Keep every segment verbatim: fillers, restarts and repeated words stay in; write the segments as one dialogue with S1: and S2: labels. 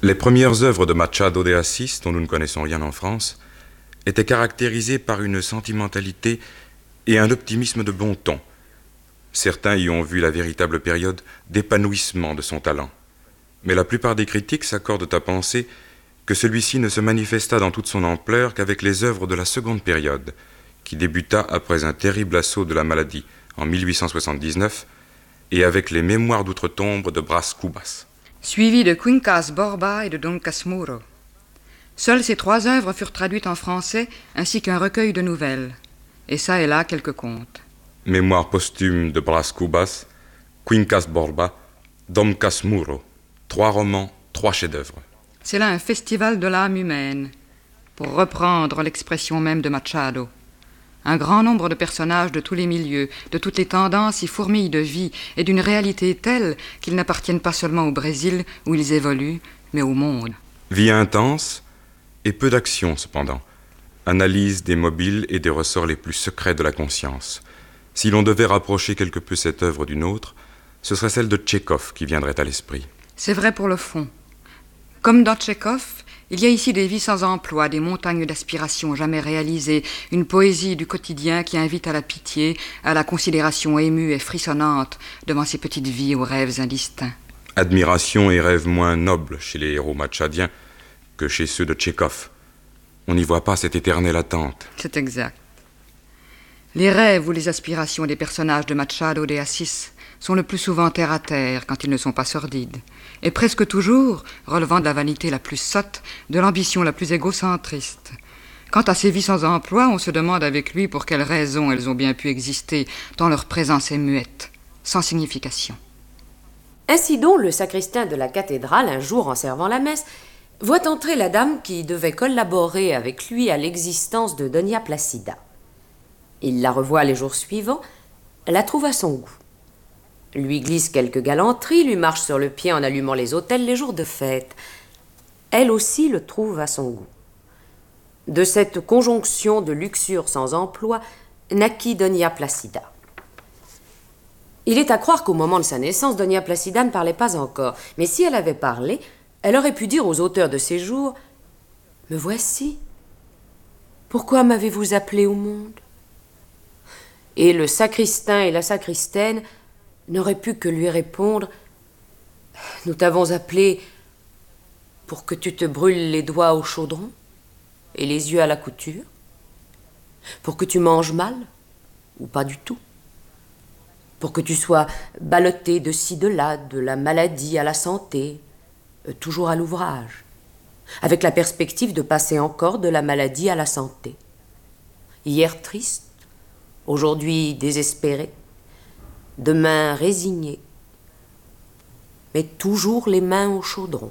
S1: Les premières œuvres de Machado de Assis, dont nous ne connaissons rien en France, étaient caractérisées par une sentimentalité et un optimisme de bon ton. Certains y ont vu la véritable période d'épanouissement de son talent. Mais la plupart des critiques s'accordent à penser que celui-ci ne se manifesta dans toute son ampleur qu'avec les œuvres de la seconde période, qui débuta après un terrible assaut de la maladie en mille huit cent soixante-dix-neuf et avec les Mémoires d'outre-tombe de Brás Cubas.
S2: Suivi de Quincas Borba et de Don Casmurro. Seules ces trois œuvres furent traduites en français, ainsi qu'un recueil de nouvelles. Et ça et là, quelques contes.
S1: Mémoires posthumes de Brás Cubas, Quincas Borba, Don Casmurro. Trois romans, trois chefs-d'œuvre.
S2: C'est là un festival de l'âme humaine, pour reprendre l'expression même de Machado. Un grand nombre de personnages de tous les milieux, de toutes les tendances y fourmillent de vie et d'une réalité telle qu'ils n'appartiennent pas seulement au Brésil où ils évoluent, mais au monde.
S1: Vie intense et peu d'action cependant. Analyse des mobiles et des ressorts les plus secrets de la conscience. Si l'on devait rapprocher quelque peu cette œuvre d'une autre, ce serait celle de Tchekhov qui viendrait à l'esprit.
S2: C'est vrai pour le fond. Comme dans Tchekhov, il y a ici des vies sans emploi, des montagnes d'aspirations jamais réalisées, une poésie du quotidien qui invite à la pitié, à la considération émue et frissonnante devant ces petites vies aux rêves indistincts.
S1: Admiration et rêves moins nobles chez les héros machadiens que chez ceux de Tchekhov. On n'y voit pas cette éternelle attente.
S2: C'est exact. Les rêves ou les aspirations des personnages de Machado de Assis sont le plus souvent terre à terre quand ils ne sont pas sordides, et presque toujours relevant de la vanité la plus sotte, de l'ambition la plus égocentriste. Quant à ces vies sans emploi, on se demande avec lui pour quelles raisons elles ont bien pu exister, tant leur présence est muette, sans signification.
S3: Ainsi donc, le sacristain de la cathédrale, un jour en servant la messe, voit entrer la dame qui devait collaborer avec lui à l'existence de Doña Placida. Il la revoit les jours suivants, la trouve à son goût. Lui glisse quelques galanteries, lui marche sur le pied en allumant les autels les jours de fête. Elle aussi le trouve à son goût. De cette conjonction de luxure sans emploi naquit Doña Placida. Il est à croire qu'au moment de sa naissance, Doña Placida ne parlait pas encore, mais si elle avait parlé, elle aurait pu dire aux auteurs de ces jours « Me voici. Pourquoi m'avez-vous appelé au monde ?» Et le sacristain et la sacristaine n'aurait pu que lui répondre « Nous t'avons appelé pour que tu te brûles les doigts au chaudron et les yeux à la couture, pour que tu manges mal ou pas du tout, pour que tu sois ballotté de ci de là, de la maladie à la santé, euh, toujours à l'ouvrage, avec la perspective de passer encore de la maladie à la santé. Hier triste, aujourd'hui désespéré, demain résigné, mais toujours les mains au chaudron.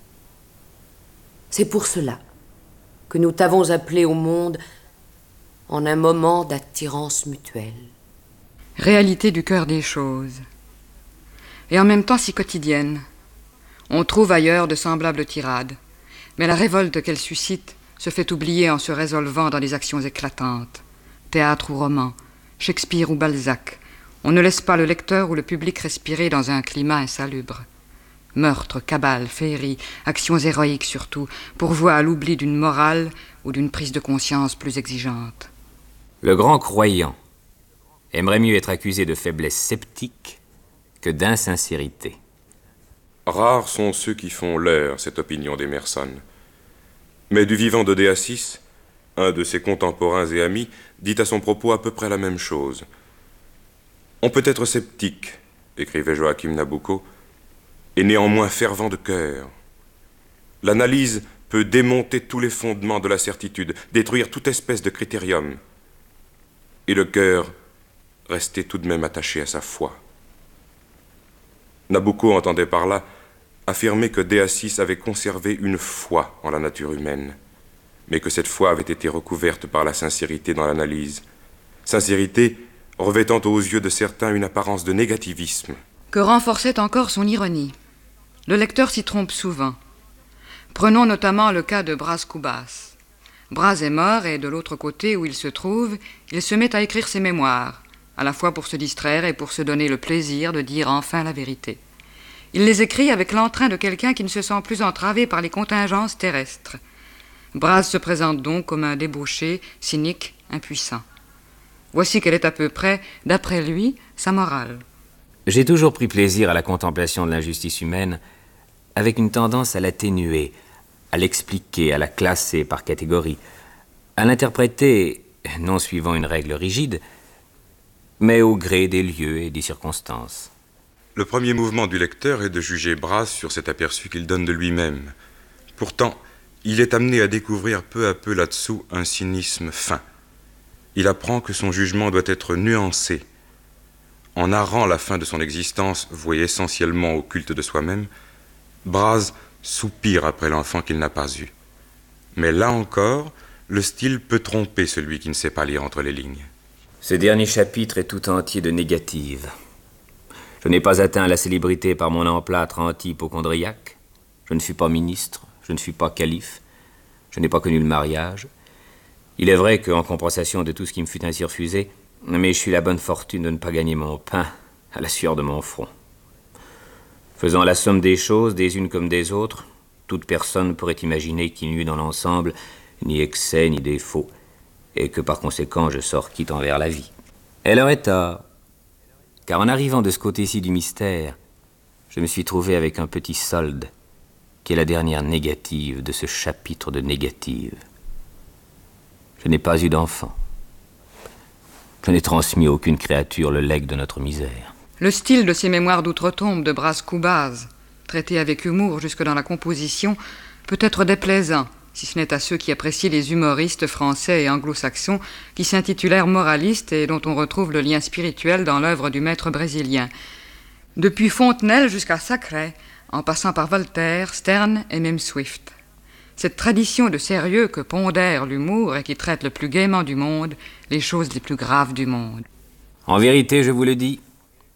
S3: C'est pour cela que nous t'avons appelé au monde en un moment d'attirance mutuelle.
S2: Réalité du cœur des choses, et en même temps si quotidienne. On trouve ailleurs de semblables tirades, mais la révolte qu'elle suscite se fait oublier en se résolvant dans des actions éclatantes. Théâtre ou roman, Shakespeare ou Balzac, on ne laisse pas le lecteur ou le public respirer dans un climat insalubre. Meurtres, cabales, féeries, actions héroïques surtout, pourvoient à l'oubli d'une morale ou d'une prise de conscience plus exigeante.
S4: Le grand croyant aimerait mieux être accusé de faiblesse sceptique que d'insincérité.
S1: Rares sont ceux qui font leur cette opinion d'Emerson. Mais du vivant de De Assis, un de ses contemporains et amis, dit à son propos à peu près la même chose. On peut être sceptique, écrivait Joachim Nabucco, et néanmoins fervent de cœur. L'analyse peut démonter tous les fondements de la certitude, détruire toute espèce de critérium, et le cœur rester tout de même attaché à sa foi. Nabucco entendait par là affirmer que De Assis avait conservé une foi en la nature humaine, mais que cette foi avait été recouverte par la sincérité dans l'analyse. Sincérité revêtant aux yeux de certains une apparence de négativisme.
S2: Que renforçait encore son ironie. Le lecteur s'y trompe souvent. Prenons notamment le cas de Brás Cubas. Brás est mort et de l'autre côté où il se trouve, il se met à écrire ses mémoires, à la fois pour se distraire et pour se donner le plaisir de dire enfin la vérité. Il les écrit avec l'entrain de quelqu'un qui ne se sent plus entravé par les contingences terrestres. Braz se présente donc comme un débauché, cynique, impuissant. Voici quelle est à peu près, d'après lui, sa morale.
S4: J'ai toujours pris plaisir à la contemplation de l'injustice humaine, avec une tendance à l'atténuer, à l'expliquer, à la classer par catégorie, à l'interpréter, non suivant une règle rigide, mais au gré des lieux et des circonstances.
S1: Le premier mouvement du lecteur est de juger Braz sur cet aperçu qu'il donne de lui-même. Pourtant, il est amené à découvrir peu à peu là-dessous un cynisme fin. Il apprend que son jugement doit être nuancé. En narrant la fin de son existence, vouée essentiellement au culte de soi-même, Braz soupire après l'enfant qu'il n'a pas eu. Mais là encore, le style peut tromper celui qui ne sait pas lire entre les lignes.
S4: Ce dernier chapitre est tout entier de négatives. Je n'ai pas atteint la célébrité par mon emplâtre anti-hypocondriaque. Je ne suis pas ministre, je ne suis pas calife, je n'ai pas connu le mariage. Il est vrai qu'en compensation de tout ce qui me fut ainsi refusé, mais je suis la bonne fortune de ne pas gagner mon pain à la sueur de mon front. Faisant la somme des choses, des unes comme des autres, toute personne pourrait imaginer qu'il n'y eut dans l'ensemble ni excès ni défaut, et que par conséquent je sors quitte envers la vie. Elle aurait tort, car en arrivant de ce côté-ci du mystère, je me suis trouvé avec un petit solde, qui est la dernière négative de ce chapitre de négatives. Je n'ai pas eu d'enfant. Je n'ai transmis à aucune créature le legs de notre misère.
S2: Le style de ces mémoires d'outre-tombe de Braz Kubaz, traité avec humour jusque dans la composition, peut être déplaisant, si ce n'est à ceux qui apprécient les humoristes français et anglo-saxons qui s'intitulèrent moralistes et dont on retrouve le lien spirituel dans l'œuvre du maître brésilien. Depuis Fontenelle jusqu'à Sacré, en passant par Voltaire, Sterne et même Swift. Cette tradition de sérieux que pondère l'humour et qui traite le plus gaiement du monde les choses les plus graves du monde.
S4: En vérité, je vous le dis,